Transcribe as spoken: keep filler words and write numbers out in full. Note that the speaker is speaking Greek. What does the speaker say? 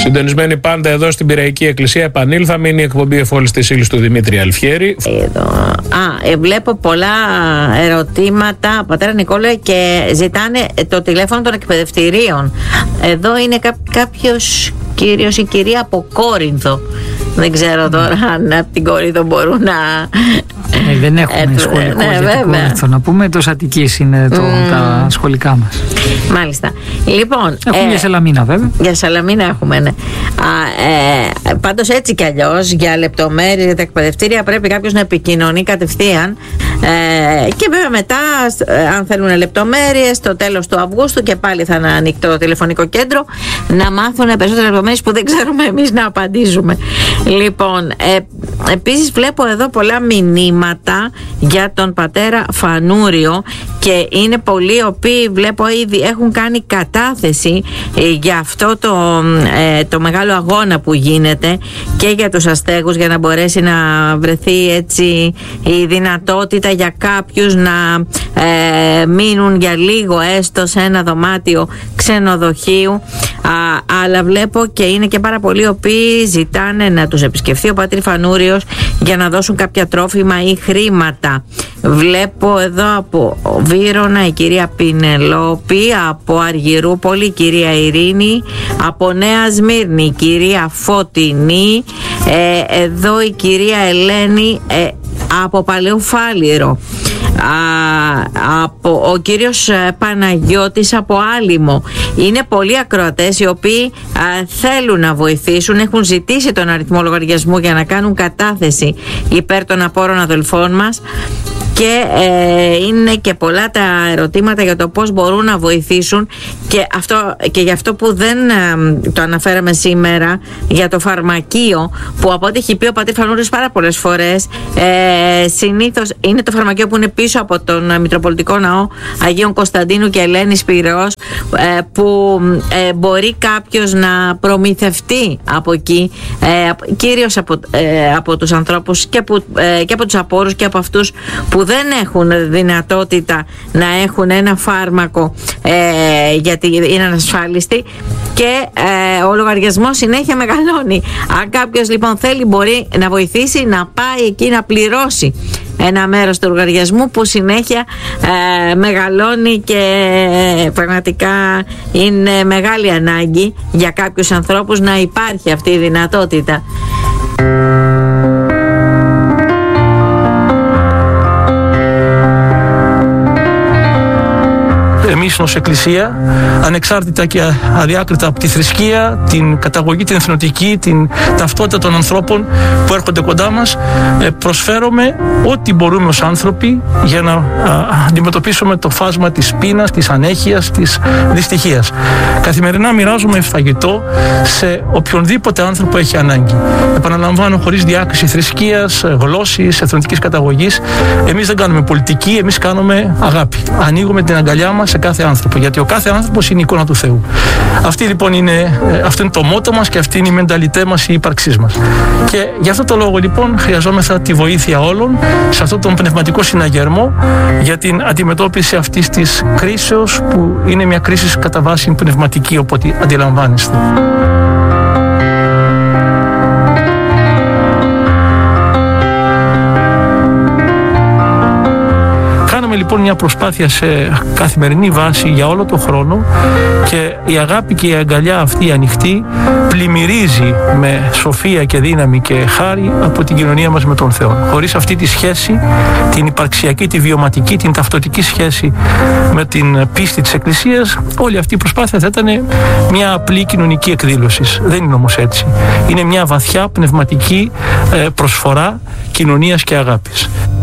Συντονισμένοι πάντα εδώ στην Πειραϊκή Εκκλησία. Επανήλθαμε, είναι η εκπομπή Εφόλης της Ύλης του Δημήτρη Αλφιέρη. Εδώ. Α, ε, βλέπω πολλά ερωτήματα, πατέρα Νικόλα, και ζητάνε το τηλέφωνο των εκπαιδευτηρίων. Εδώ είναι κά, κάποιος κύριος ή κυρία από Κόρινθο. Δεν ξέρω τώρα αν από την Κόρινθο μπορούν να... Ε, δεν έχουμε ε, σχολικό ναι, για την Κόρινθο. Να πούμε, το Αττικής είναι το, mm. τα σχολικά μας. Μάλιστα. Λοιπόν, έχουμε ε, για Σαλαμίνα βέβαια. Για Σαλαμίνα έχουμε, ναι. Α, ε, πάντως έτσι κι αλλιώς, για λεπτομέρειες για τα εκπαιδευτήρια πρέπει κάποιος να επικοινωνεί κατευθείαν. Ε, και βέβαια μετά, αν θέλουν λεπτομέρειες, το τέλος του Αυγούστου και πάλι θα είναι ανοιχτό το τηλεφωνικό κέντρο, να μάθουν περισσότερες λεπτομέρειες που δεν ξέρουμε εμείς να απαντήσουμε. Λοιπόν, ε, επίσης βλέπω εδώ πολλά μηνύματα για τον πατέρα Φανούριο, και είναι πολλοί οι οποίοι βλέπω ήδη έχουν κάνει κατάθεση ε, για αυτό το, ε, το μεγάλο αγώνα που γίνεται και για τους αστέγους, για να μπορέσει να βρεθεί έτσι η δυνατότητα για κάποιους να ε, μείνουν για λίγο έστω σε ένα δωμάτιο ξενοδοχείου. Α, αλλά βλέπω και είναι και πάρα πολλοί οι οποίοι ζητάνε να τους επισκεφθεί ο πατήρ Φανούριος για να δώσουν κάποια τρόφιμα ή χρήματα. Βλέπω εδώ από Βύρωνα η κυρία Πινελόπη, από Αργυρούπολη η κυρία Ειρήνη, από Νέα Σμύρνη η κυρία Φωτεινή, ε, εδώ η κυρία Ελένη ε, από Παλαιοφάλιρο. Α, από ο κύριος Παναγιώτης από Άλυμο. Είναι πολλοί ακροατές οι οποίοι α, θέλουν να βοηθήσουν, έχουν ζητήσει τον αριθμό λογαριασμού για να κάνουν κατάθεση υπέρ των απόρων αδελφών μας. Και ε, είναι και πολλά τα ερωτήματα για το πώς μπορούν να βοηθήσουν, και, αυτό, και για αυτό που δεν ε, το αναφέραμε σήμερα, για το φαρμακείο, που από ό,τι έχει πει ο πατήρ Φανούριος πάρα πολλές φορές, ε, συνήθως είναι το φαρμακείο που είναι πίσω από τον Μητροπολιτικό Ναό Αγίων Κωνσταντίνου και Ελένης Πειραιώς, ε, που ε, μπορεί κάποιος να προμηθευτεί από εκεί, ε, κυρίως από, ε, από τους ανθρώπους και, που, ε, και από τους απόρους και από αυτούς που δεν έχουν δυνατότητα να έχουν ένα φάρμακο, ε, γιατί είναι ανασφάλιστοι, και ε, ο λογαριασμός συνέχεια μεγαλώνει. Αν κάποιος λοιπόν θέλει, μπορεί να βοηθήσει, να πάει εκεί να πληρώσει ένα μέρος του λογαριασμού που συνέχεια ε, μεγαλώνει, και ε, πραγματικά είναι μεγάλη ανάγκη για κάποιους ανθρώπους να υπάρχει αυτή η δυνατότητα. Εμείς ως Εκκλησία, ανεξάρτητα και αδιάκριτα από τη θρησκεία, την καταγωγή, την εθνοτική, την ταυτότητα των ανθρώπων που έρχονται κοντά μας, προσφέρουμε ό,τι μπορούμε ως άνθρωποι για να αντιμετωπίσουμε το φάσμα της πείνας, της ανέχειας, της δυστυχίας. Καθημερινά μοιράζουμε φαγητό σε οποιονδήποτε άνθρωπο έχει ανάγκη. Επαναλαμβάνω, χωρίς διάκριση θρησκείας, γλώσσης, εθνοτικής καταγωγής. Εμείς δεν κάνουμε πολιτική, εμείς κάνουμε αγάπη. Ανοίγουμε την αγκαλιά μας σε κάθε άνθρωπο, γιατί ο κάθε άνθρωπος είναι η εικόνα του Θεού. Αυτή λοιπόν είναι, αυτό είναι το μότο μας και αυτή είναι η μενταλιτέ μας, η ύπαρξής μας. Και γι' αυτό το λόγο λοιπόν χρειαζόμεθα τη βοήθεια όλων σε αυτόν τον πνευματικό συναγερμό για την αντιμετώπιση αυτής της κρίσεως, που είναι μια κρίση κατά βάση πνευματική, οπότε αντιλαμβάνεστε. Λοιπόν, μια προσπάθεια σε καθημερινή βάση για όλο τον χρόνο, και η αγάπη και η αγκαλιά αυτή ανοιχτή πλημμυρίζει με σοφία και δύναμη και χάρη από την κοινωνία μας με τον Θεό. Χωρίς αυτή τη σχέση, την υπαρξιακή, τη βιωματική, την ταυτοτική σχέση με την πίστη της Εκκλησίας, όλη αυτή η προσπάθεια θα ήταν μια απλή κοινωνική εκδήλωση. Δεν είναι όμως έτσι. Είναι μια βαθιά πνευματική προσφορά κοινωνίας και αγάπης.